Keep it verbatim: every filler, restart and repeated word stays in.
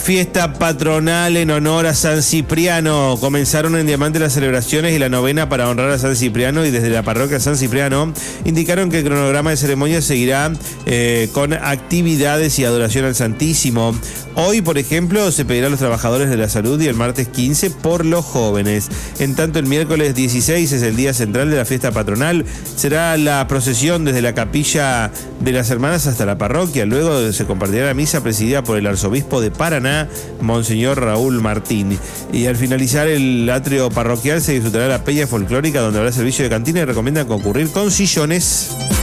Fiesta patronal en honor a San Cipriano. Comenzaron en Diamante las celebraciones y la novena para honrar a San Cipriano, y desde la parroquia San Cipriano indicaron que el cronograma de ceremonias seguirá eh, con actividades y adoración al Santísimo. Hoy, por ejemplo, se pedirá a los trabajadores de la salud y el martes quince por los jóvenes. En tanto, el miércoles dieciséis es el día central de la fiesta patronal. Será la procesión desde la capilla de las hermanas hasta la parroquia. Luego se compartirá la misa presidida por el arzobispo de Paraná, Monseñor Raúl Martín. Y al finalizar el atrio parroquial se disfrutará la peña folclórica, donde habrá servicio de cantina, y recomiendan concurrir con sillones.